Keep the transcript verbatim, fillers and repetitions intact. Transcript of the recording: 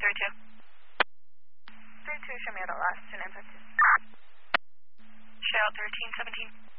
three two. three two, show me the last two nine five two. Shout thirteen seventeen.